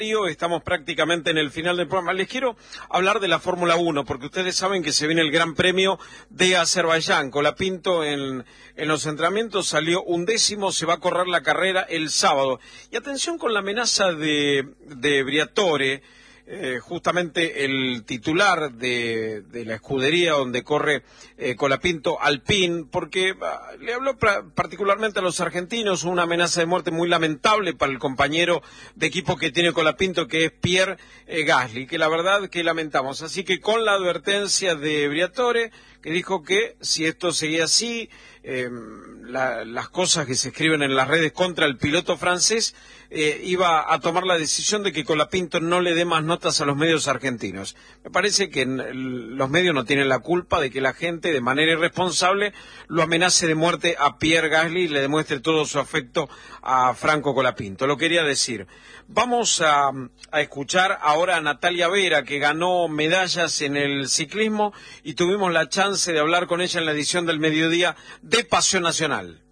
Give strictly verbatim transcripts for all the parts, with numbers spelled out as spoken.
Estamos prácticamente en el final del programa. Les quiero hablar de la Fórmula uno, porque ustedes saben que se viene el Gran Premio de Azerbaiyán. Colapinto en, en los entrenamientos salió undécimo, se va a correr la carrera el sábado. Y atención con la amenaza de, de Briatore, eh, justamente el titular de, de la escudería donde corre eh, Colapinto, Alpine, porque uh, le habló particularmente a los argentinos, una amenaza de muerte muy lamentable para el compañero de equipo que tiene Colapinto, que es Pierre eh, Gasly, que la verdad que lamentamos. Así que con la advertencia de Briatore, que dijo que si esto seguía así, eh, la, las cosas que se escriben en las redes contra el piloto francés, eh, iba a tomar la decisión de que Colapinto no le dé más notas a los medios argentinos. Me parece que en, los medios no tienen la culpa de que la gente, de manera irresponsable, lo amenace de muerte a Pierre Gasly y le demuestre todo su afecto a Franco Colapinto. Lo quería decir. Vamos a, a escuchar ahora a Natalia Vera, que ganó medallas en el ciclismo, y tuvimos la chance de hablar con ella en la edición del mediodía de Pasión Nacional.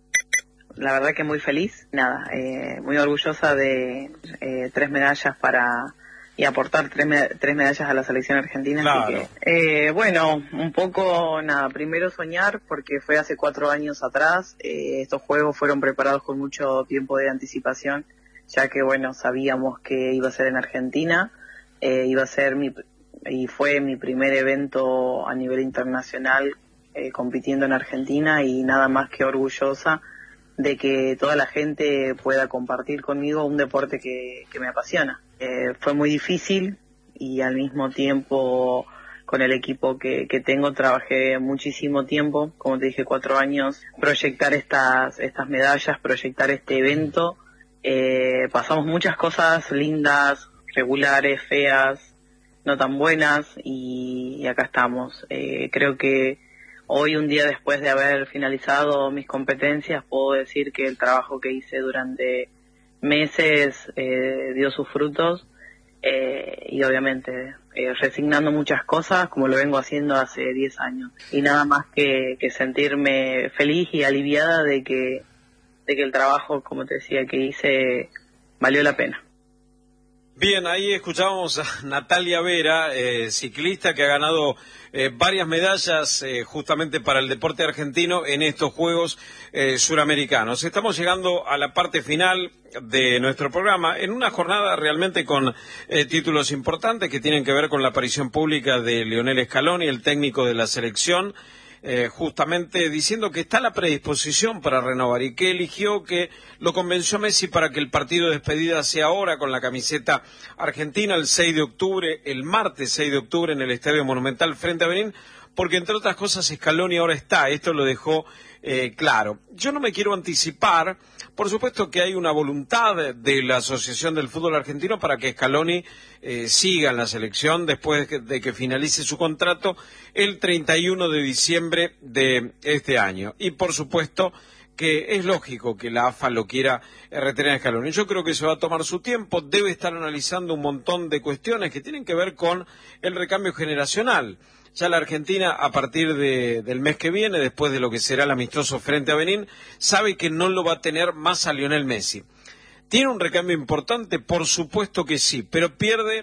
La verdad que muy feliz, nada, eh, muy orgullosa de eh, tres medallas para y aportar tres, med tres medallas a la selección argentina. Claro. Así que, eh, bueno, un poco, nada, primero soñar, porque fue hace cuatro años atrás. Eh, estos juegos fueron preparados con mucho tiempo de anticipación, ya que, bueno, sabíamos que iba a ser en Argentina, eh, iba a ser mi, y fue mi primer evento a nivel internacional eh, compitiendo en Argentina, y nada más que orgullosa de que toda la gente pueda compartir conmigo un deporte que, que me apasiona. Eh, fue muy difícil, y al mismo tiempo con el equipo que, que tengo trabajé muchísimo tiempo, como te dije, cuatro años, proyectar estas, estas medallas, proyectar este evento. Eh, pasamos muchas cosas lindas, regulares, feas, no tan buenas, y, y acá estamos. Eh, creo que hoy, un día después de haber finalizado mis competencias, puedo decir que el trabajo que hice durante meses eh, dio sus frutos, eh, y obviamente eh, resignando muchas cosas, como lo vengo haciendo hace diez años. Y nada más que, que sentirme feliz y aliviada de que, de que el trabajo, como te decía, que hice valió la pena. Bien, ahí escuchábamos a Natalia Vera, eh, ciclista que ha ganado eh, varias medallas eh, justamente para el deporte argentino en estos Juegos eh, Suramericanos. Estamos llegando a la parte final de nuestro programa, en una jornada realmente con eh, títulos importantes que tienen que ver con la aparición pública de Lionel Scaloni, el técnico de la selección, Eh, justamente diciendo que está la predisposición para renovar, y que eligió, que lo convenció Messi para que el partido de despedida sea ahora con la camiseta argentina el seis de octubre, el martes seis de octubre en el Estadio Monumental frente a Benín, porque entre otras cosas Scaloni ahora está, esto lo dejó eh, claro. Yo no me quiero anticipar, por supuesto que hay una voluntad de la Asociación del Fútbol Argentino para que Scaloni eh, siga en la selección después de que, de que finalice su contrato el treinta y uno de diciembre de este año. Y por supuesto que es lógico que la A F A lo quiera retener a Scaloni. Yo creo que se va a tomar su tiempo, debe estar analizando un montón de cuestiones que tienen que ver con el recambio generacional. Ya la Argentina, a partir de, del mes que viene, después de lo que será el amistoso frente a Benín, sabe que no lo va a tener más a Lionel Messi. ¿Tiene un recambio importante? Por supuesto que sí, pero pierde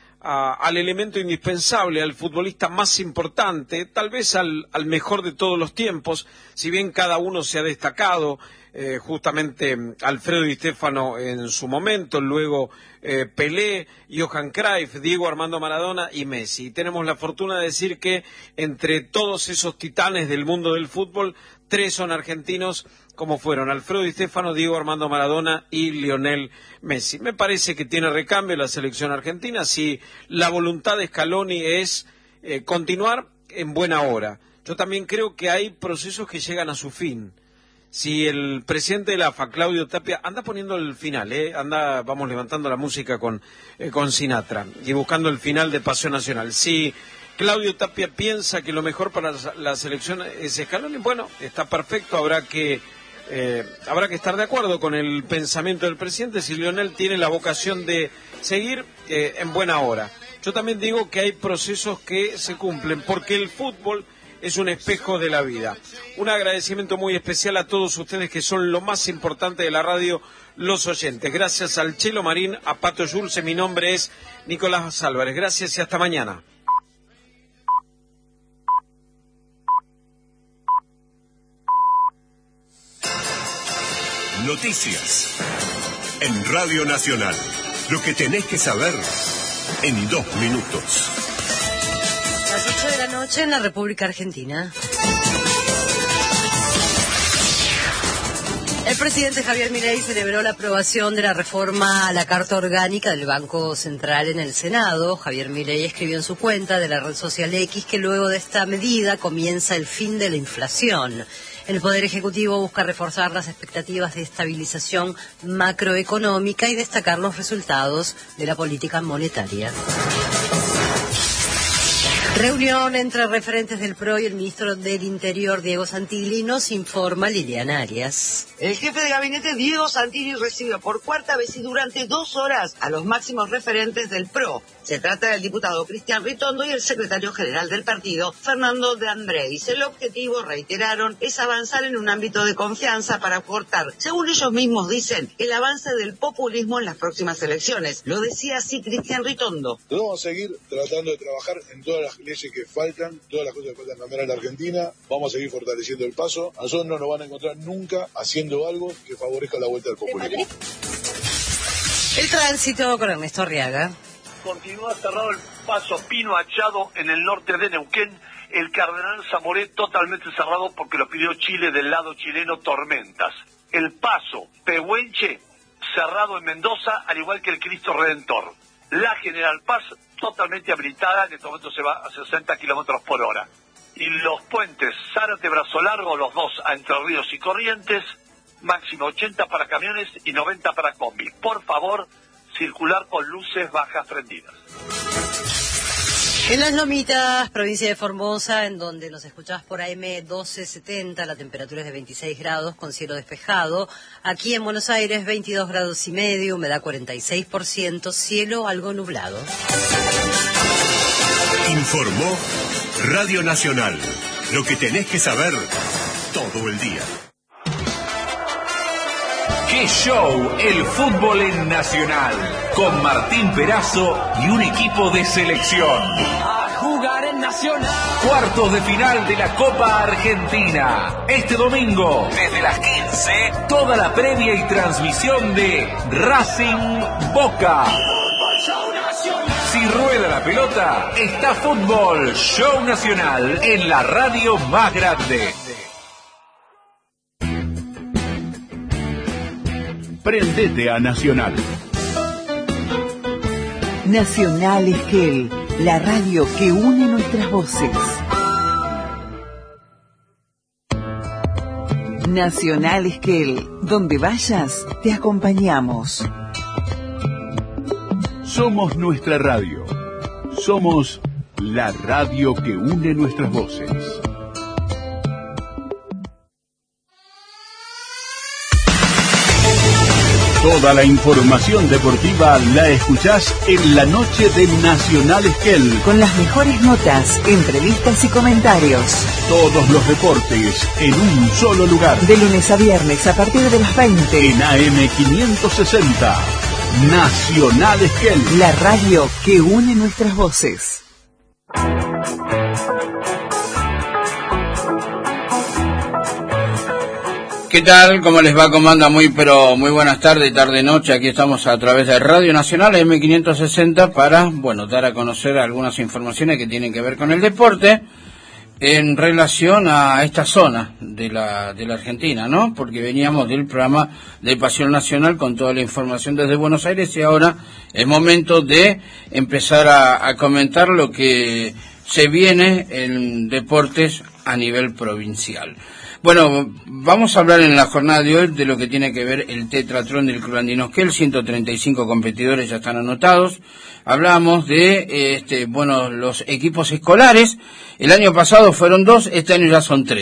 a, al elemento indispensable, al futbolista más importante, tal vez al, al mejor de todos los tiempos, si bien cada uno se ha destacado. Eh, justamente Alfredo Di Stéfano en su momento, luego eh, Pelé, Johan Cruyff, Diego Armando Maradona y Messi. Y tenemos la fortuna de decir que entre todos esos titanes del mundo del fútbol, tres son argentinos, como fueron Alfredo Di Stéfano, Diego Armando Maradona y Lionel Messi. Me parece que tiene recambio la selección argentina si la voluntad de Scaloni es eh, continuar en buena hora. Yo también creo que hay procesos que llegan a su fin. Si el presidente de la A F A, Claudio Tapia, anda poniendo el final, ¿eh? anda, vamos levantando la música con, eh, con Sinatra y buscando el final de Pasión Nacional. Si Claudio Tapia piensa que lo mejor para la selección es Scaloni, bueno, está perfecto, habrá que, eh, habrá que estar de acuerdo con el pensamiento del presidente. Si Lionel tiene la vocación de seguir, eh, en buena hora. Yo también digo que hay procesos que se cumplen, porque el fútbol es un espejo de la vida. Un agradecimiento muy especial a todos ustedes que son lo más importante de la radio, los oyentes. Gracias al Chelo Marín, a Pato Yulce, mi nombre es Nicolás Álvarez. Gracias y hasta mañana. Noticias en Radio Nacional. Lo que tenés que saber en dos minutos. Las ocho de la noche en la República Argentina. El presidente Javier Milei celebró la aprobación de la reforma a la Carta Orgánica del Banco Central en el Senado. Javier Milei escribió en su cuenta de la red social X que luego de esta medida comienza el fin de la inflación. El Poder Ejecutivo busca reforzar las expectativas de estabilización macroeconómica y destacar los resultados de la política monetaria. Reunión entre referentes del P R O y el ministro del Interior, Diego Santilli, nos informa Liliana Arias. El jefe de gabinete, Diego Santilli, recibió por cuarta vez y durante dos horas a los máximos referentes del P R O. Se trata del diputado Cristian Ritondo y el secretario general del partido, Fernando de Andrés. El objetivo, reiteraron, es avanzar en un ámbito de confianza para aportar, según ellos mismos dicen, el avance del populismo en las próximas elecciones. Lo decía así Cristian Ritondo. Vamos a seguir tratando de trabajar en todas las leyes que faltan, todas las cosas que faltan cambiar en la Argentina. Vamos a seguir fortaleciendo el paso. A nosotros no nos van a encontrar nunca haciendo algo que favorezca la vuelta del populismo. El tránsito con Ernesto Arriaga. Continúa cerrado el paso Pino Achado en el norte de Neuquén. El Cardenal Zamoré totalmente cerrado porque lo pidió Chile del lado chileno, tormentas. El paso Pehuenche cerrado en Mendoza, al igual que el Cristo Redentor. La General Paz totalmente habilitada, en este momento se va a sesenta kilómetros por hora. Y los puentes Zárate, Brazo Largo, los dos a Entre Ríos y Corrientes, máximo ochenta para camiones y noventa para combi. Por favor, circular con luces bajas prendidas. En Las Lomitas, provincia de Formosa, en donde nos escuchás por A M doce setenta, la temperatura es de veintiséis grados con cielo despejado. Aquí en Buenos Aires, veintidós grados y medio, humedad cuarenta y seis por ciento, cielo algo nublado. Informó Radio Nacional. Lo que tenés que saber todo el día. ¡Qué show! El fútbol en Nacional, con Martín Perazo y un equipo de selección. A jugar en Nacional. Cuartos de final de la Copa Argentina. Este domingo, desde las quince, toda la previa y transmisión de Racing Boca. Si rueda la pelota, está fútbol, show nacional, en la radio más grande. Prendete a Nacional. Nacional Esquel, la radio que une nuestras voces. Nacional Esquel, donde vayas, te acompañamos. Somos nuestra radio. Somos la radio que une nuestras voces. Toda la información deportiva la escuchás en la noche de Nacional Esquel. Con las mejores notas, entrevistas y comentarios. Todos los deportes en un solo lugar. De lunes a viernes a partir de las veinte. En A M quinientos sesenta. Nacional Esquel. La radio que une nuestras voces. ¿Qué tal? ¿Cómo les va? ¿Cómo anda? Muy, pero muy buenas tardes, tarde, noche. Aquí estamos a través de Radio Nacional M quinientos sesenta para, bueno, dar a conocer algunas informaciones que tienen que ver con el deporte en relación a esta zona de la, de la Argentina, ¿no? Porque veníamos del programa de Pasión Nacional con toda la información desde Buenos Aires y ahora es momento de empezar a, a comentar lo que se viene en deportes a nivel provincial. Bueno, vamos a hablar en la jornada de hoy de lo que tiene que ver el tetratlón del Club Andino Esquel. ciento treinta y cinco competidores ya están anotados. Hablamos de, este, bueno, los equipos escolares. El año pasado fueron dos, este año ya son tres.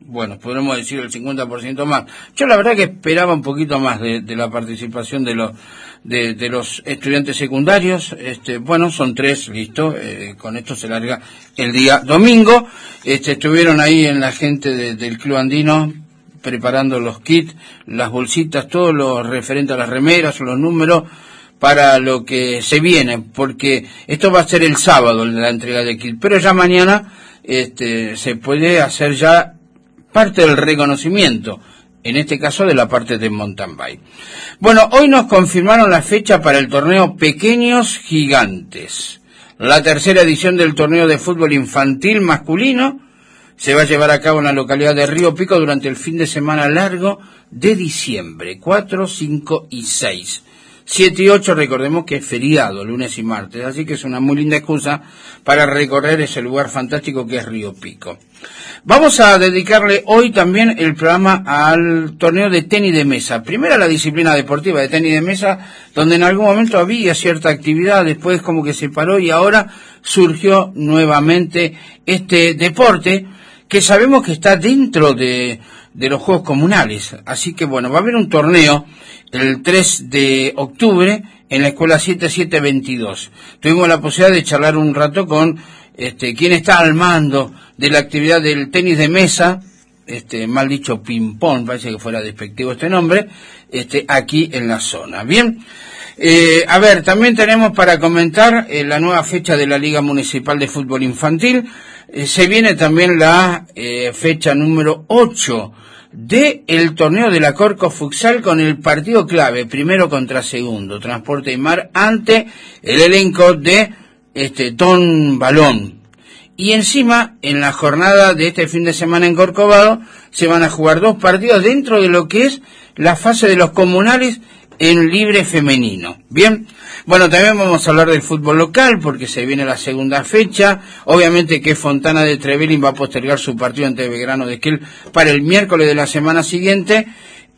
bueno, podremos decir el cincuenta por ciento más. Yo la verdad que esperaba un poquito más de, de la participación de los de, de los estudiantes secundarios. Este, bueno, son tres, listo, eh, con esto se larga el día domingo. Este, estuvieron ahí en la gente de, del Club Andino preparando los kits, las bolsitas, todo lo referente a las remeras, los números, para lo que se viene, porque esto va a ser el sábado, la entrega de kit, pero ya mañana este, se puede hacer ya parte del reconocimiento, en este caso de la parte de mountain bike. Bueno, hoy nos confirmaron la fecha para el torneo Pequeños Gigantes. La tercera edición del torneo de fútbol infantil masculino se va a llevar a cabo en la localidad de Río Pico durante el fin de semana largo de diciembre, cuatro, cinco y seis. siete y ocho, recordemos que es feriado, lunes y martes, así que es una muy linda excusa para recorrer ese lugar fantástico que es Río Pico. Vamos a dedicarle hoy también el programa al torneo de tenis de mesa. Primero la disciplina deportiva de tenis de mesa, donde en algún momento había cierta actividad, después como que se paró y ahora surgió nuevamente este deporte que sabemos que está dentro de, de los Juegos Comunales. Así que bueno, va a haber un torneo el tres de octubre en la escuela siete siete veintidós. Tuvimos la posibilidad de charlar un rato con este quien está al mando de la actividad del tenis de mesa, este mal dicho ping-pong, parece que fuera despectivo este nombre, este aquí en la zona. Bien, eh, a ver, también tenemos para comentar eh, la nueva fecha de la Liga Municipal de Fútbol Infantil. Eh, se viene también la eh, fecha número ocho de el torneo de la Corco Futsal con el partido clave, primero contra segundo, Transporte y Mar, ante el elenco de este Don Balón. Y encima, en la jornada de este fin de semana en Corcovado, se van a jugar dos partidos dentro de lo que es la fase de los comunales en libre femenino. Bien, bueno, también vamos a hablar del fútbol local porque se viene la segunda fecha. Obviamente que Fontana de Trevelin va a postergar su partido ante Belgrano de Esquel para el miércoles de la semana siguiente.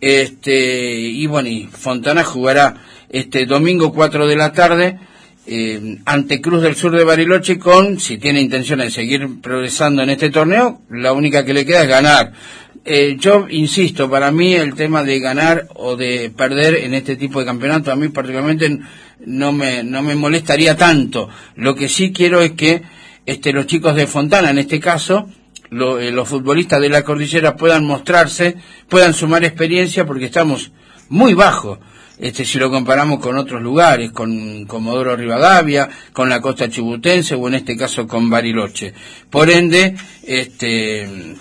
Este, y bueno, y Fontana jugará este domingo cuatro de la tarde eh, ante Cruz del Sur de Bariloche con, si tiene intención de seguir progresando en este torneo, la única que le queda es ganar. Eh, yo insisto, para mí el tema de ganar o de perder en este tipo de campeonato, a mí particularmente no me no me molestaría tanto. Lo que sí quiero es que este los chicos de Fontana, en este caso, lo, eh, los futbolistas de la cordillera puedan mostrarse, puedan sumar experiencia, porque estamos muy bajos. Este, si lo comparamos con otros lugares, con Comodoro Rivadavia, con la costa chubutense o en este caso con Bariloche. Por ende, este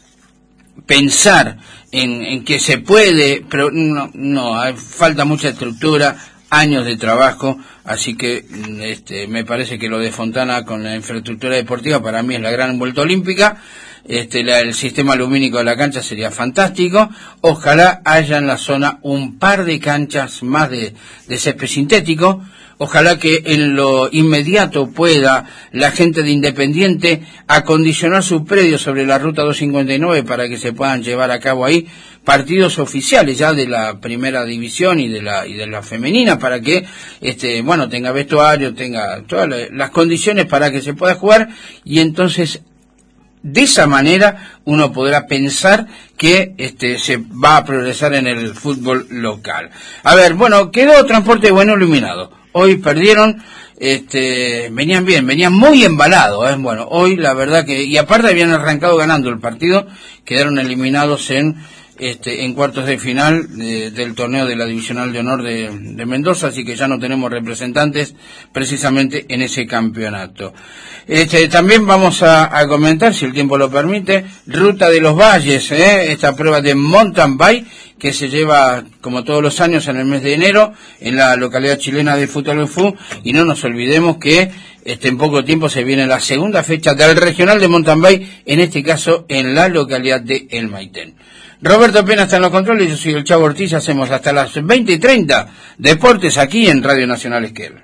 pensar en, en que se puede, pero no, no, hay, falta mucha estructura, años de trabajo, así que este, me parece que lo de Fontana con la infraestructura deportiva para mí es la gran vuelta olímpica. Este, la, el sistema lumínico de la cancha sería fantástico. Ojalá haya en la zona un par de canchas más de, de césped sintético. Ojalá que en lo inmediato pueda la gente de Independiente acondicionar su predio sobre la ruta doscientos cincuenta y nueve para que se puedan llevar a cabo ahí partidos oficiales ya de la primera división y de la y de la femenina, para que este bueno tenga vestuario, tenga todas las condiciones para que se pueda jugar, y entonces de esa manera uno podrá pensar que este se va a progresar en el fútbol local. A ver, bueno, quedó Transporte Bueno Iluminado. Hoy perdieron, este, venían bien, venían muy embalados, ¿eh? Bueno, hoy la verdad que, y aparte habían arrancado ganando el partido, quedaron eliminados en, este, en cuartos de final de, del torneo de la Divisional de Honor de, de Mendoza, así que ya no tenemos representantes precisamente en ese campeonato. Este, también vamos a, a comentar, si el tiempo lo permite, Ruta de los Valles, ¿eh? Esta prueba de mountain bike que se lleva como todos los años en el mes de enero en la localidad chilena de Futaleufú, y no nos olvidemos que este, en poco tiempo se viene la segunda fecha del regional de mountain bike, en este caso en la localidad de El Maitén. Roberto Pena está en los controles, yo soy el Chavo Ortiz, hacemos hasta las veinte y treinta deportes aquí en Radio Nacional Esquel.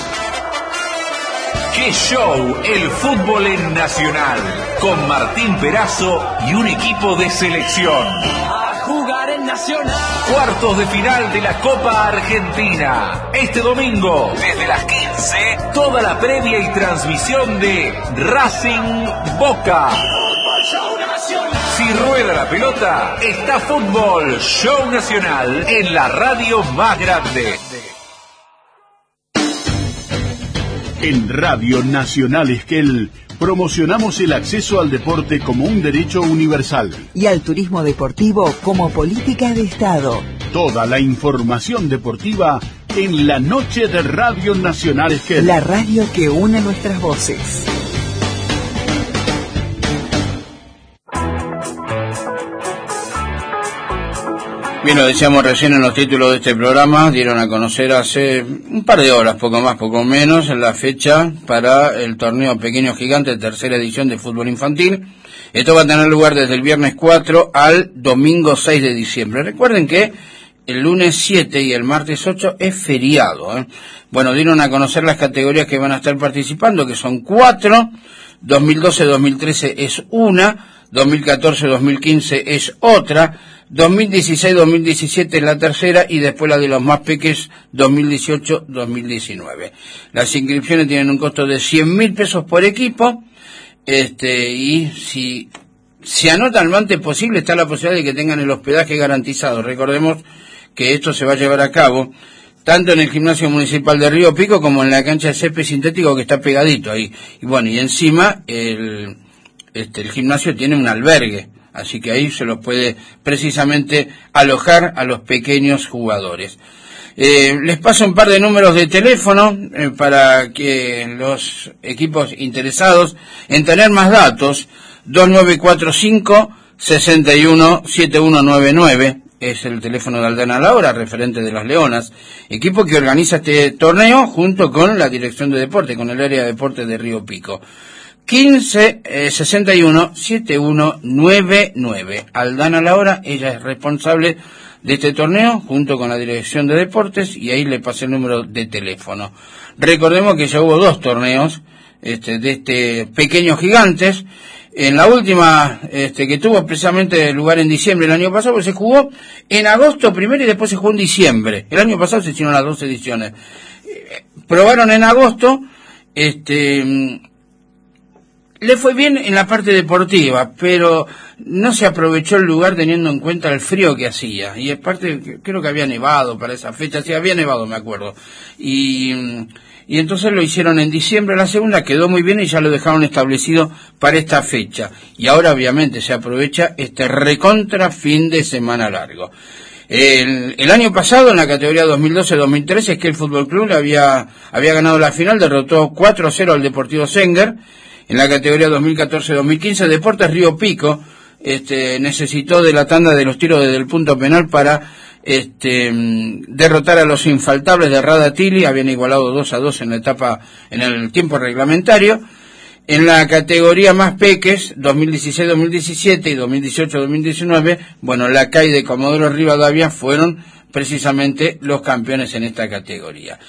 ¡Qué show! El fútbol en Nacional, con Martín Perazo y un equipo de selección. A jugar en Nacional. Cuartos de final de la Copa Argentina. Este domingo, desde las quince, toda la previa y transmisión de Racing Boca. Fútbol Show Nacional. Si rueda la pelota, está Fútbol Show Nacional en la radio más grande. En Radio Nacional Esquel promocionamos el acceso al deporte como un derecho universal y al turismo deportivo como política de Estado. Toda la información deportiva en la noche de Radio Nacional Esquel. La radio que une nuestras voces. Bien, lo decíamos recién en los títulos de este programa, dieron a conocer hace un par de horas, poco más, poco menos, la fecha para el torneo Pequeños Gigantes, tercera edición de fútbol infantil. Esto va a tener lugar desde el viernes cuatro al domingo seis de diciembre. Recuerden que el lunes siete y el martes ocho es feriado, ¿eh? Bueno, dieron a conocer las categorías que van a estar participando, que son cuatro, dos mil doce dos mil trece es una, dos mil catorce dos mil quince es otra, dos mil dieciséis dos mil diecisiete es la tercera y después la de los más peques dos mil dieciocho dos mil diecinueve. Las inscripciones tienen un costo de cien mil pesos por equipo, este y si se anotan lo antes posible está la posibilidad de que tengan el hospedaje garantizado. Recordemos que esto se va a llevar a cabo tanto en el gimnasio municipal de Río Pico como en la cancha de césped sintético que está pegadito ahí. Y bueno, y encima el, este, el gimnasio tiene un albergue, así que ahí se los puede precisamente alojar a los pequeños jugadores. Eh, les paso un par de números de teléfono eh, para que los equipos interesados en tener más datos. Dos nueve cuatro cinco, seis uno, siete uno nueve nueve es el teléfono de Aldana Laura, referente de las Leonas, equipo que organiza este torneo junto con la Dirección de Deporte, con el área de deporte de Río Pico. quince, sesenta y uno, setenta y uno noventa y nueve. Aldana Laura, ella es responsable de este torneo junto con la Dirección de Deportes y ahí le pasé el número de teléfono. Recordemos que ya hubo dos torneos este, de este Pequeños Gigantes. En la última, este, que tuvo precisamente lugar en diciembre el año pasado, pues se jugó en agosto primero y después se jugó en diciembre. El año pasado se hicieron las dos ediciones. Eh, probaron en agosto, este, le fue bien en la parte deportiva, pero no se aprovechó el lugar teniendo en cuenta el frío que hacía. Y aparte, creo que había nevado para esa fecha, sí, había nevado, me acuerdo. Y, y entonces lo hicieron en diciembre, la segunda quedó muy bien y ya lo dejaron establecido para esta fecha. Y ahora obviamente se aprovecha este recontra fin de semana largo. El, el año pasado, en la categoría dos mil doce dos mil trece, es que el Fútbol Club había, había ganado la final, derrotó cuatro a cero al Deportivo Sengar. En la categoría dos mil catorce dos mil quince, Deportes Río Pico este, necesitó de la tanda de los tiros desde el punto penal para este, derrotar a los infaltables de Radatili. Habían igualado dos a dos en la etapa, en el tiempo reglamentario. En la categoría más peques, dos mil dieciséis dos mil diecisiete y dos mil dieciocho dos mil diecinueve, bueno, la C A I de Comodoro Rivadavia fueron precisamente los campeones en esta categoría.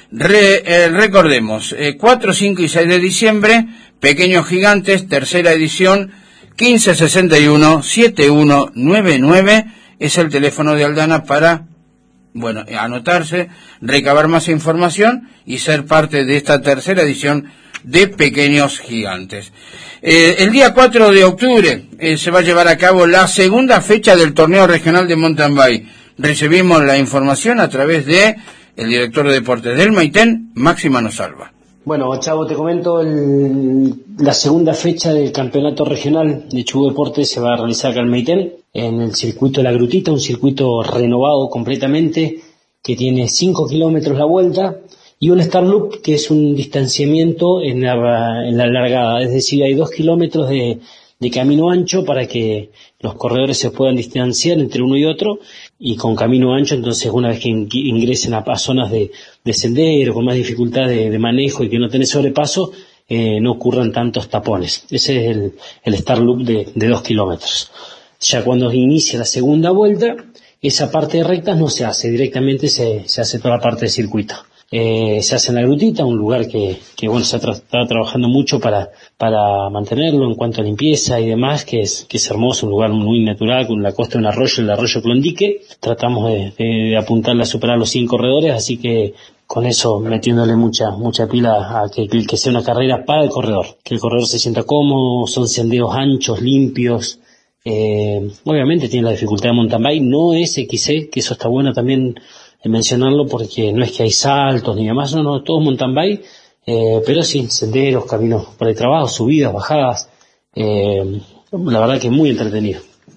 Re, eh, recordemos, eh, cuatro, cinco y seis de diciembre, Pequeños Gigantes, tercera edición, quince sesenta y uno, setenta y uno noventa y nueve, es el teléfono de Aldana para, bueno, anotarse, recabar más información y ser parte de esta tercera edición de Pequeños Gigantes. Eh, el día cuatro de octubre eh, se va a llevar a cabo la segunda fecha del torneo regional de mountain bike. Recibimos la información a través de el director de deportes del Maitén, Máximo Nosalva. Bueno, Chavo, te comento, el, la segunda fecha del campeonato regional de Chubut Deportes se va a realizar acá en Maitén, en el circuito de la Grutita, un circuito renovado completamente, que tiene cinco kilómetros la vuelta, y un Star Loop, que es un distanciamiento en la, en la largada, es decir, hay dos kilómetros de, de camino ancho para que los corredores se puedan distanciar entre uno y otro, y con camino ancho, entonces una vez que ingresen a, a zonas de, de sendero, con más dificultad de, de manejo y que no tenés sobrepaso, eh, no ocurran tantos tapones. Ese es el, el Star Loop de, de dos kilómetros. Ya cuando inicia la segunda vuelta, esa parte de rectas no se hace, directamente se, se hace toda la parte de circuito. Eh, se hace en la Grutita, un lugar que, que bueno, se está tra- trabajando mucho para, para mantenerlo en cuanto a limpieza y demás, que es, que es hermoso, un lugar muy natural, con la costa de un arroyo, el arroyo Clondique. Tratamos de, de, de apuntarle a superar los cien corredores, así que con eso metiéndole mucha, mucha pila a que, que sea una carrera para el corredor, que el corredor se sienta cómodo, son senderos anchos, limpios, Eh, obviamente tiene la dificultad de mountain bike, no es X C, que eso está bueno también mencionarlo, porque no es que hay saltos ni demás, no, no, todo mountain bike, eh, pero sí, senderos, caminos por el trabajo, subidas, bajadas, eh, la verdad que es muy entretenido.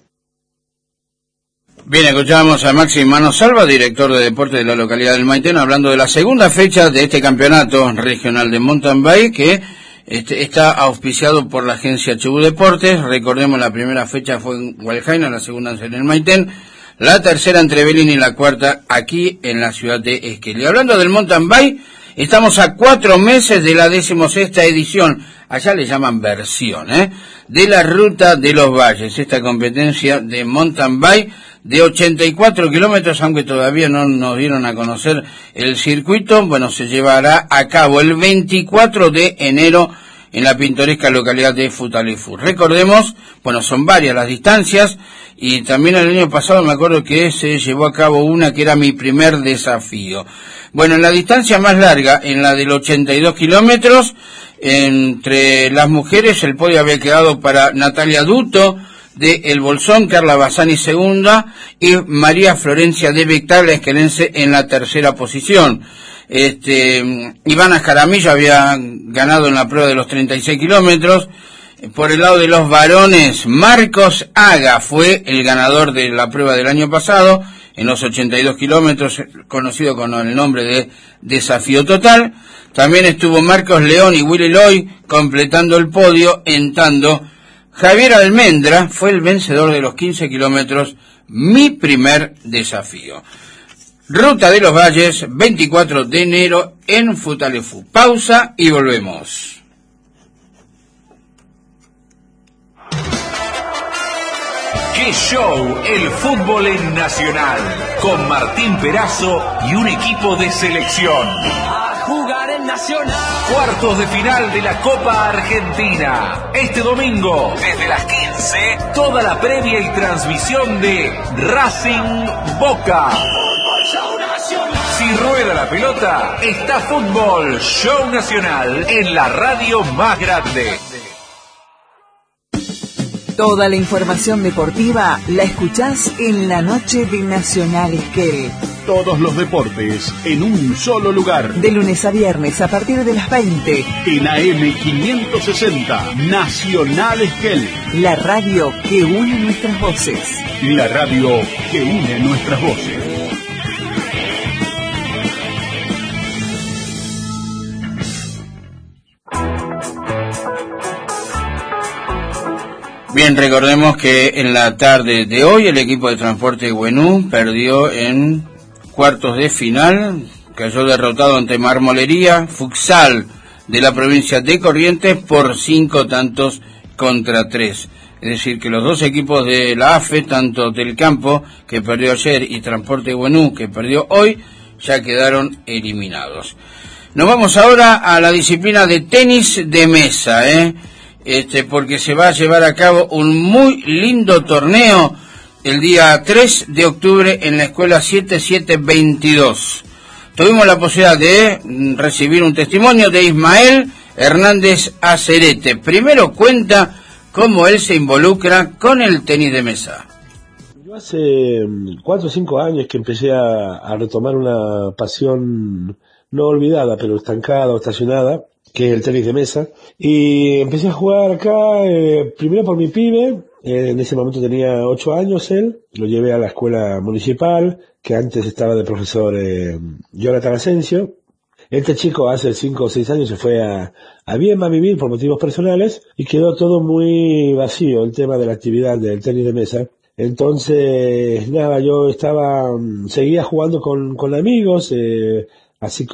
Bien, escuchábamos a Maxi Manosalva, director de deporte de la localidad del Maitén, hablando de la segunda fecha de este campeonato regional de mountain bike, que este, está auspiciado por la agencia Chubut Deportes. Recordemos, la primera fecha fue en Hualjaina, la segunda en el Maitén, la tercera en Trevelin y la cuarta aquí en la ciudad de Esquel. Y hablando del mountain bike, estamos a cuatro meses de la decimosexta edición, allá le llaman versión, ¿eh? de la Ruta de los Valles, esta competencia de mountain bike de ochenta y cuatro kilómetros, aunque todavía no nos dieron a conocer el circuito. Bueno, se llevará a cabo el veinticuatro de enero en la pintoresca localidad de Futaleufú. Recordemos, bueno, son varias las distancias, y también el año pasado me acuerdo que se llevó a cabo una que era mi primer desafío. Bueno, en la distancia más larga, en la del ochenta y dos kilómetros, entre las mujeres el podio había quedado para Natalia Duto de El Bolsón, Carla Bassani segunda y María Florencia de Bectal, la esquelense, en la tercera posición. Este, Ivana Jaramillo había ganado en la prueba de los treinta y seis kilómetros. Por el lado de los varones, Marcos Haga fue el ganador de la prueba del año pasado, en los ochenta y dos kilómetros, conocido con el nombre de Desafío Total. También estuvo Marcos León y Willy Loy completando el podio en tanto. Javier Almendra fue el vencedor de los quince kilómetros, mi primer desafío. Ruta de los Valles, veinticuatro de enero en Futaleufú. Pausa y volvemos. ¡Qué show! El fútbol en Nacional, con Martín Perazo y un equipo de selección. A jugar en Nacional. Cuartos de final de la Copa Argentina. Este domingo, desde las quince, toda la previa y transmisión de Racing Boca. Si rueda la pelota, está Fútbol Show Nacional en la radio más grande. Toda la información deportiva la escuchás en la noche de Nacional Esquel. Todos los deportes en un solo lugar. De lunes a viernes a partir de las veinte. En A M quinientos sesenta, Nacional Esquel. La radio que une nuestras voces. La radio que une nuestras voces. Bien, recordemos que en la tarde de hoy el equipo de Transporte Güenú perdió en cuartos de final, cayó derrotado ante Marmolería Futsal de la provincia de Corrientes por cinco tantos contra tres. Es decir, que los dos equipos de la A F E, tanto del campo, que perdió ayer, y Transporte Güenú, que perdió hoy, ya quedaron eliminados. Nos vamos ahora a la disciplina de tenis de mesa, ¿eh? Este, porque se va a llevar a cabo un muy lindo torneo el día tres de octubre en la escuela siete siete veintidós. Tuvimos la posibilidad de recibir un testimonio de Ismael Hernández Acerete. Primero cuenta cómo él se involucra con el tenis de mesa. Yo hace cuatro o cinco años que empecé a, a retomar una pasión no olvidada, pero estancada o estacionada, que es el tenis de mesa, y empecé a jugar acá, eh, primero por mi pibe, eh, en ese momento tenía ocho años él, lo llevé a la escuela municipal, que antes estaba de profesor eh, Jonathan Asensio. Este chico hace cinco o seis años se fue a, a Viedma a vivir por motivos personales, y quedó todo muy vacío el tema de la actividad del tenis de mesa. Entonces, nada, yo estaba, seguía jugando con, con amigos, eh, así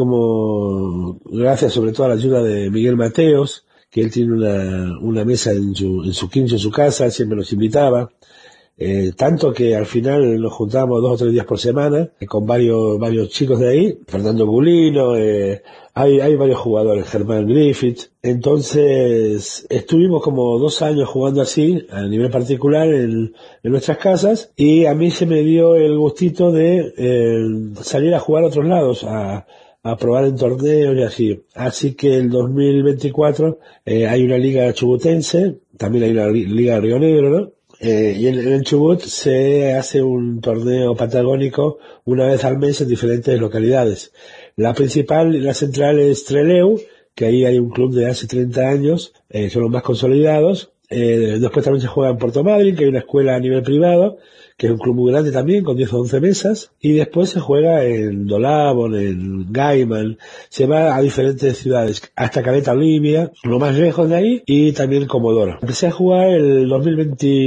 como gracias sobre todo a la ayuda de Miguel Mateos, que él tiene una, una mesa en su, en su quincho, en su casa, siempre nos invitaba, eh, tanto que al final nos juntábamos dos o tres días por semana, eh, con varios, varios chicos de ahí, Fernando Gulino, eh, hay, hay varios jugadores, Germán Griffith. Entonces estuvimos como dos años jugando así, a nivel particular, en, en nuestras casas, y a mí se me dio el gustito de eh, salir a jugar a otros lados, a, a probar en torneos y así. Así que el dos mil veinticuatro eh, hay una liga chubutense, también hay una liga de Río Negro, ¿no? Eh, y en, en el Chubut se hace un torneo patagónico una vez al mes en diferentes localidades. La principal y la central es Trelew, que ahí hay un club de hace treinta años, eh, son los más consolidados. Eh, después también se juega en Puerto Madryn, que hay una escuela a nivel privado, que es un club muy grande también, con diez o once mesas, y después se juega en Dolabon, en Gaiman, se va a diferentes ciudades, hasta Caleta, Olivia, lo más lejos de ahí, y también Comodoro. Empecé a jugar el dos mil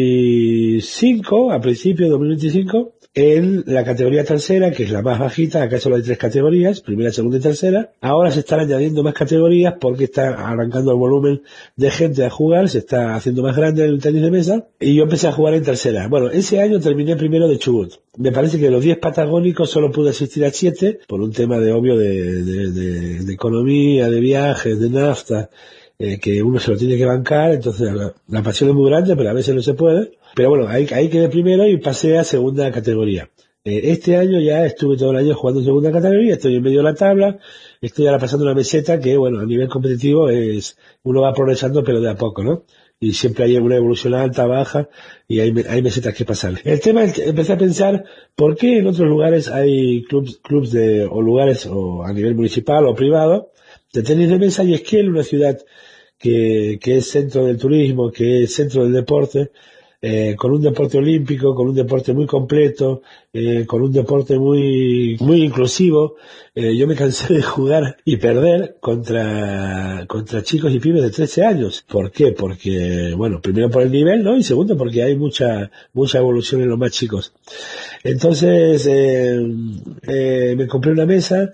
veinticinco, a principios de dos mil veinticinco, en la categoría tercera, que es la más bajita. Acá solo hay tres categorías, primera, segunda y tercera. Ahora se están añadiendo más categorías porque está arrancando el volumen de gente a jugar, se está haciendo más grande el tenis de mesa, y yo empecé a jugar en tercera. Bueno, ese año terminé primero de Chubut. Me parece que de los diez patagónicos solo pude asistir a siete, por un tema de obvio de, de, de, de economía, de viajes, de nafta, eh, que uno se lo tiene que bancar, entonces la, la pasión es muy grande, pero a veces no se puede. Pero bueno, ahí, ahí quedé primero y pasé a segunda categoría. Eh, este año ya estuve todo el año jugando en segunda categoría, estoy en medio de la tabla, estoy ahora pasando una meseta que, bueno, a nivel competitivo es, uno va progresando pero de a poco, ¿no? Y siempre hay una evolución alta, baja, y hay, hay mesetas que pasar. El tema es que empecé a pensar, ¿por qué en otros lugares hay clubs, clubs de, o lugares, o a nivel municipal o privado, de tenis de mesa? Y es que en una ciudad que, que es centro del turismo, que es centro del deporte, Eh, con un deporte olímpico, con un deporte muy completo, eh, con un deporte muy muy inclusivo, eh, yo me cansé de jugar y perder contra contra chicos y pibes de trece años. ¿Por qué? Porque, bueno, primero por el nivel, ¿no? Y segundo porque hay mucha mucha evolución en los más chicos. Entonces, eh, eh, me compré una mesa,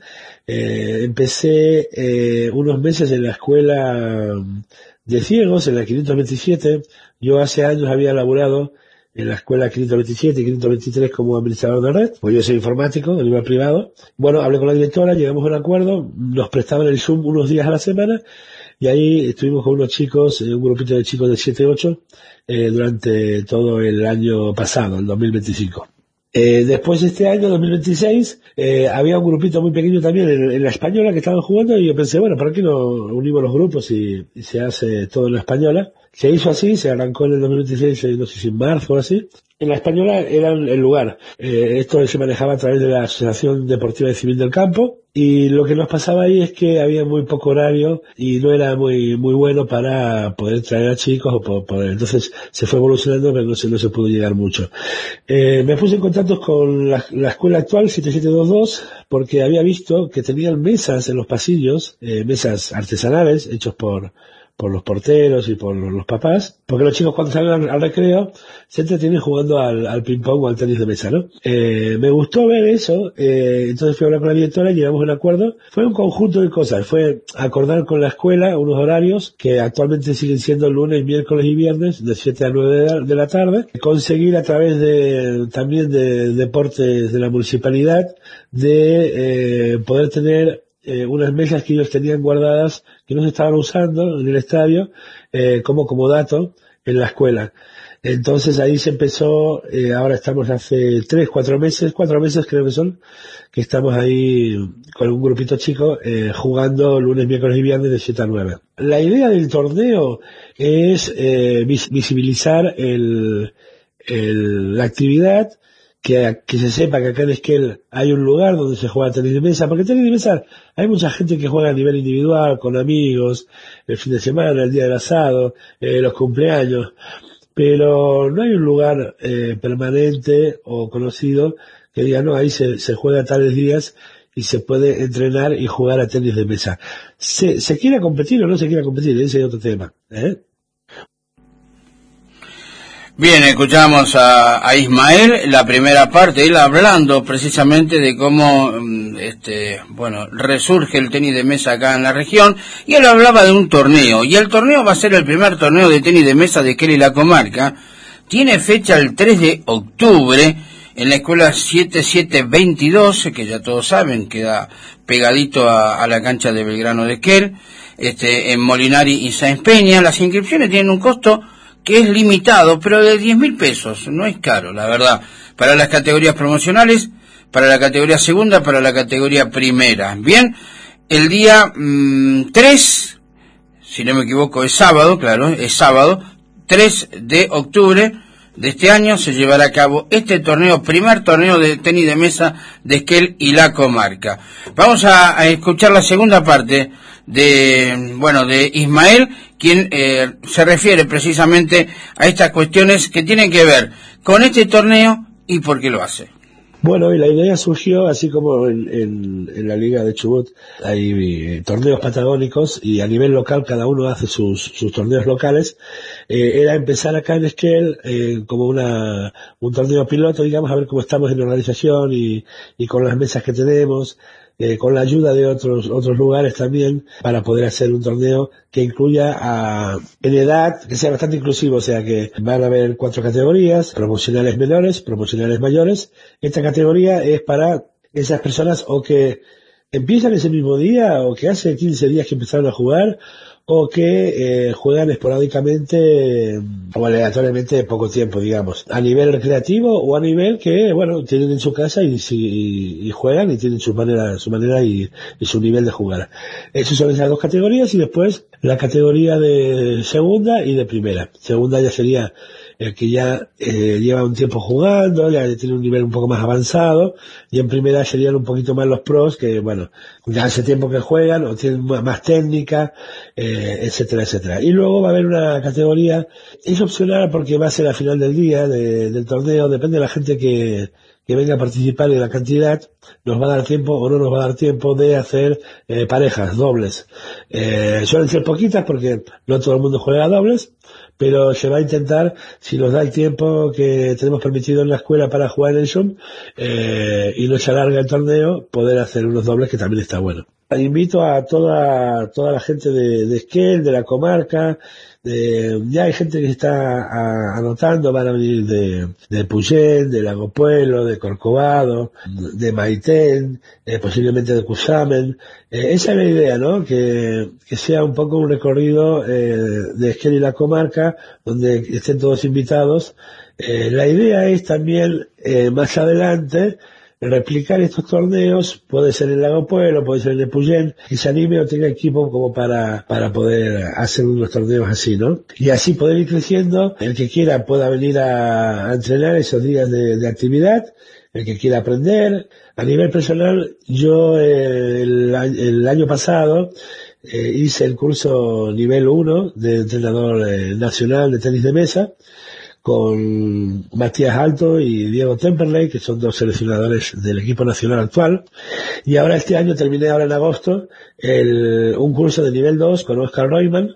eh, empecé eh, unos meses en la escuela de ciegos, en la quinientos veintisiete. Yo hace años había laborado en la escuela quinientos veintisiete y quinientos veintitrés como administrador de red, pues yo soy informático de nivel privado. Bueno, hablé con la directora, llegamos a un acuerdo, nos prestaban el Zoom unos días a la semana, y ahí estuvimos con unos chicos, un grupito de chicos de siete ocho, eh, durante todo el año pasado, el dos mil veinticinco. Eh, después de este año, dos mil veintiséis, eh, había un grupito muy pequeño también en, en la española que estaban jugando, y yo pensé, bueno, ¿por qué no unimos los grupos y, y se hace todo en la española? Se hizo así, se arrancó en el dos mil veintiséis, no sé si en marzo o así. En la española era el lugar. Eh, esto se manejaba a través de la Asociación Deportiva y Civil del Campo, y lo que nos pasaba ahí es que había muy poco horario y no era muy muy bueno para poder traer a chicos o por, por, entonces se fue evolucionando, pero no se, no se pudo llegar mucho. Eh, me puse en contacto con la, la escuela actual siete siete dos dos, porque había visto que tenían mesas en los pasillos, eh, mesas artesanales hechos por por los porteros y por los papás, porque los chicos cuando salen al, al recreo se entretienen jugando al, al ping-pong o al tenis de mesa, ¿no? Eh, me gustó ver eso, eh, entonces fui a hablar con la directora y llegamos a un acuerdo. Fue un conjunto de cosas, fue acordar con la escuela unos horarios que actualmente siguen siendo lunes, miércoles y viernes, de siete a nueve de la, de la tarde, conseguir a través de también de deportes de la municipalidad, de eh, poder tener Eh, unas mesas que ellos tenían guardadas, que no se estaban usando en el estadio, eh, como comodato en la escuela. Entonces ahí se empezó, eh, ahora estamos hace tres, cuatro meses, cuatro meses creo que son, que estamos ahí con un grupito chico, eh, jugando lunes, miércoles y viernes de siete a nueve. La idea del torneo es eh, vis- visibilizar el, el, la actividad, que, que se sepa que acá en Esquel hay un lugar donde se juega tenis de mesa, porque tenis de mesa hay mucha gente que juega a nivel individual, con amigos, el fin de semana, el día del asado, eh, los cumpleaños, pero no hay un lugar eh, permanente o conocido que diga, no, ahí se, se juega tales días y se puede entrenar y jugar a tenis de mesa. ¿Se, se quiere competir o no se quiere competir? Ese es otro tema, ¿eh? Bien, escuchamos a, a Ismael, la primera parte, él hablando precisamente de cómo, este, bueno, resurge el tenis de mesa acá en la región, y él hablaba de un torneo, y el torneo va a ser el primer torneo de tenis de mesa de Esquel y la comarca. Tiene fecha el tres de octubre en la escuela siete siete veintidós, que ya todos saben, queda pegadito a, a la cancha de Belgrano de Esquel, este, en Molinari y Sáenz Peña. Las inscripciones tienen un costo que es limitado, pero de diez mil pesos, no es caro, la verdad, para las categorías promocionales, para la categoría segunda, para la categoría primera. Bien, el día mmm, tres, si no me equivoco, es sábado, claro, es sábado, tres de octubre, de este año se llevará a cabo este torneo, primer torneo de tenis de mesa de Esquel y la comarca. Vamos a, a escuchar la segunda parte de, bueno, de Ismael, quien eh, se refiere precisamente a estas cuestiones que tienen que ver con este torneo y por qué lo hace. Bueno, y la idea surgió, así como en, en, en la Liga de Chubut hay eh, torneos patagónicos y a nivel local cada uno hace sus, sus torneos locales, eh, era empezar acá en Esquel eh, como una un torneo piloto, digamos, a ver cómo estamos en organización y, y con las mesas que tenemos, eh, con la ayuda de otros otros lugares también, para poder hacer un torneo que incluya a, en edad, que sea bastante inclusivo, o sea que van a haber cuatro categorías: promocionales menores, promocionales mayores. Esta categoría es para esas personas o que empiezan ese mismo día, o que hace quince días que empezaron a jugar, o que eh, juegan esporádicamente eh, o aleatoriamente poco tiempo, digamos, a nivel recreativo o a nivel que, bueno, tienen en su casa y, y, y juegan y tienen su manera, su manera y, y su nivel de jugar. Esas son esas dos categorías, y después la categoría de segunda y de primera. Segunda ya sería el que ya eh, lleva un tiempo jugando, ya tiene un nivel un poco más avanzado, y en primera serían un poquito más los pros, que bueno, ya hace tiempo que juegan o tienen más técnica, eh, etcétera, etcétera. Y luego va a haber una categoría, es opcional porque va a ser al final del día de, del torneo, depende de la gente que, que venga a participar y la cantidad, nos va a dar tiempo o no nos va a dar tiempo de hacer eh, parejas, dobles. Eh, suelen ser poquitas porque no todo el mundo juega a dobles, pero se va a intentar, si nos da el tiempo que tenemos permitido en la escuela para jugar en el Zoom, eh, y no se alarga el torneo, poder hacer unos dobles, que también está bueno. Invito a toda toda la gente de, de Esquel, de la comarca, de, ya hay gente que está a, anotando, van a venir de, de Puyén, de Lago Pueblo, de Corcovado, de Maitén, eh, posiblemente de Cusamen. Eh, esa es la idea, ¿no? Que, que sea un poco un recorrido eh, de Esquel y la comarca, donde estén todos invitados. Eh, la idea es también, eh, más adelante, replicar estos torneos, puede ser en Lago Pueblo, puede ser en Puyén, que se anime o tenga equipo como para, para poder hacer unos torneos así, ¿no? Y así poder ir creciendo, el que quiera pueda venir a, a entrenar esos días de, de actividad, el que quiera aprender. A nivel personal, yo eh, el, el año pasado eh, hice el curso nivel uno de entrenador eh, nacional de tenis de mesa, con Matías Alto y Diego Temperley, que son dos seleccionadores del equipo nacional actual. Y ahora este año terminé, ahora en agosto, el, un curso de nivel dos con Oscar Reumann,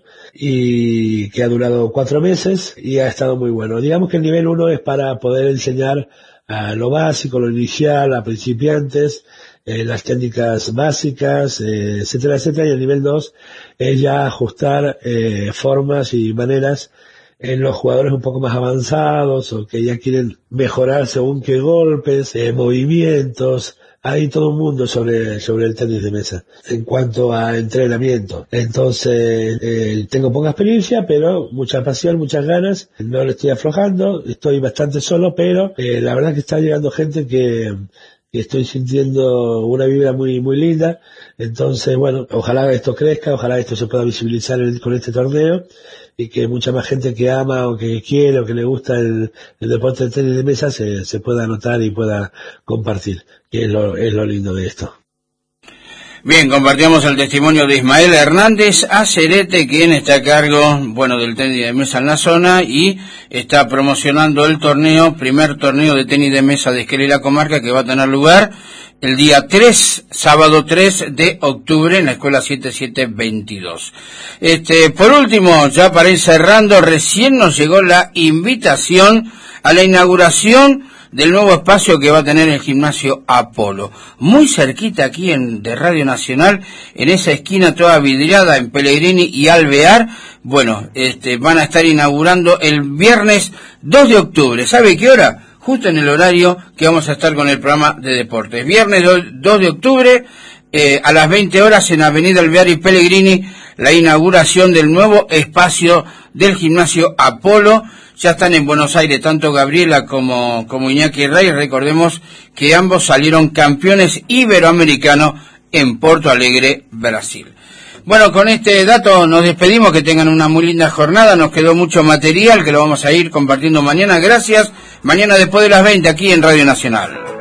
y que ha durado cuatro meses y ha estado muy bueno. Digamos que el nivel uno es para poder enseñar a lo básico, lo inicial, a principiantes, eh, las técnicas básicas, eh, etcétera, etcétera. Y el nivel dos es ya ajustar eh, formas y maneras en los jugadores un poco más avanzados, o que ya quieren mejorar según qué golpes, eh, movimientos. Hay todo un mundo sobre, sobre el tenis de mesa en cuanto a entrenamiento. Entonces, eh, tengo poca experiencia, pero mucha pasión, muchas ganas. No le estoy aflojando, estoy bastante solo, pero eh, la verdad que está llegando gente que, que estoy sintiendo una vibra muy, muy linda. Entonces, bueno, ojalá esto crezca, ojalá esto se pueda visibilizar en, con este torneo, y que mucha más gente que ama o que quiere o que le gusta el, el deporte del tenis de mesa se, se pueda anotar y pueda compartir, que es lo, es lo lindo de esto. Bien, compartimos el testimonio de Ismael Hernández Acerete, quien está a cargo, bueno, del tenis de mesa en la zona y está promocionando el torneo, primer torneo de tenis de mesa de Esquel y la comarca, que va a tener lugar el día tres, sábado tres de octubre, en la escuela siete siete veintidós. Este, por último, ya para ir cerrando, recién nos llegó la invitación a la inauguración del nuevo espacio que va a tener el gimnasio Apolo, muy cerquita aquí en de Radio Nacional, en esa esquina toda vidriada en Pellegrini y Alvear. Bueno, este, van a estar inaugurando el viernes dos de octubre. ¿Sabe qué hora? Justo en el horario que vamos a estar con el programa de deportes. Viernes dos de octubre, eh, a las veinte horas en Avenida Alvear y Pellegrini, la inauguración del nuevo espacio del gimnasio Apolo. Ya están en Buenos Aires tanto Gabriela como, como Iñaki Rey. Recordemos que ambos salieron campeones iberoamericanos en Porto Alegre, Brasil. Bueno, con este dato nos despedimos, que tengan una muy linda jornada, nos quedó mucho material que lo vamos a ir compartiendo mañana. Gracias, mañana después de las veinte aquí en Radio Nacional.